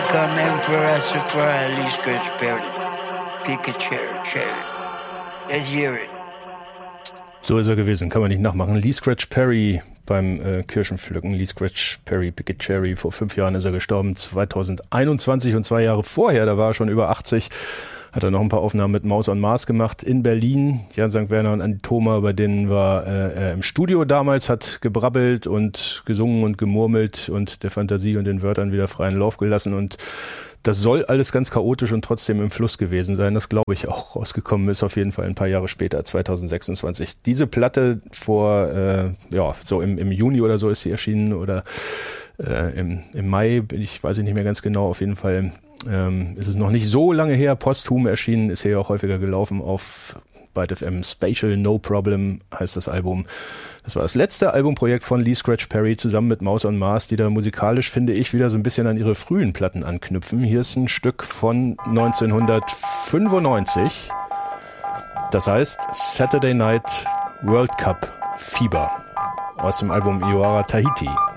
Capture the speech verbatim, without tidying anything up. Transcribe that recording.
come Emperor Safari, Lee Scratch Perry, Pikachu, Cherry. Let's hear it. So ist er gewesen, kann man nicht nachmachen. Lee Scratch Perry beim äh, Kirschenpflücken. Lee Scratch Perry, Picket Cherry. Vor fünf Jahren ist er gestorben, zweitausendeinundzwanzig, und zwei Jahre vorher, da war er schon über achtzig, hat er noch ein paar Aufnahmen mit Maus on Mars gemacht in Berlin. Jan Sankt Werner und Andi Thoma, bei denen war äh, er im Studio damals, hat gebrabbelt und gesungen und gemurmelt und der Fantasie und den Wörtern wieder freien Lauf gelassen, und das soll alles ganz chaotisch und trotzdem im Fluss gewesen sein. Das glaube ich auch. Rausgekommen ist auf jeden Fall ein paar Jahre später, zweitausendsechsundzwanzig. Diese Platte vor, äh, ja, so im, im Juni oder so ist sie erschienen, oder äh, im, im Mai, ich weiß ich nicht mehr ganz genau. Auf jeden Fall ähm, ist es noch nicht so lange her. Posthum erschienen, ist hier auch häufiger gelaufen auf Byte F M. Spatial No Problem heißt das Album. Das war das letzte Albumprojekt von Lee Scratch Perry zusammen mit Maus on Mars, die da musikalisch, finde ich, wieder so ein bisschen an ihre frühen Platten anknüpfen. Hier ist ein Stück von neunzehnhundertfünfundneunzig. Das heißt Saturday Night World Cup Fieber aus dem Album Iora Tahiti.